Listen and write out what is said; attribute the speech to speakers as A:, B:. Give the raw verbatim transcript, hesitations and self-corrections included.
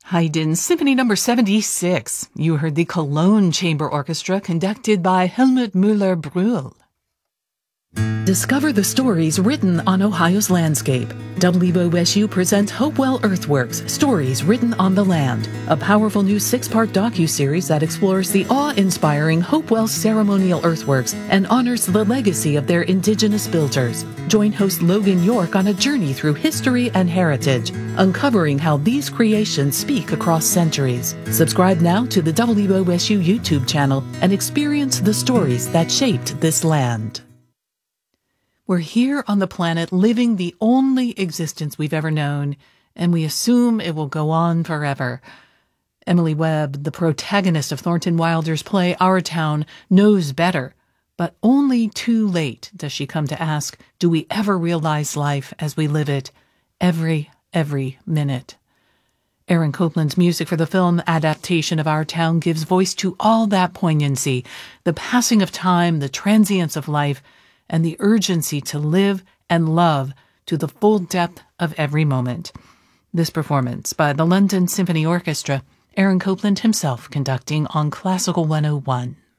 A: Haydn Symphony Number seventy-six. You heard the Cologne Chamber Orchestra conducted by Helmut Müller-Brühl. Discover the stories written on Ohio's landscape. W O S U presents Hopewell Earthworks, Stories Written on the Land, a powerful new six-part docu-series that explores the awe-inspiring Hopewell ceremonial earthworks and honors the legacy of their indigenous builders. Join host Logan York on a journey through history and heritage, uncovering how these creations speak across centuries. Subscribe now to the W O S U YouTube channel and experience the stories that shaped this land. We're here on the planet living the only existence we've ever known, and we assume it will go on forever. Emily Webb, the protagonist of Thornton Wilder's play Our Town, knows better, but only too late does she come to ask, do we ever realize life as we live it, every, every minute? Aaron Copland's music for the film adaptation of Our Town gives voice to all that poignancy, the passing of time, the transience of life, and the urgency to live and love to the full depth of every moment. This performance by the London Symphony Orchestra, Aaron Copland himself conducting on Classical one oh one.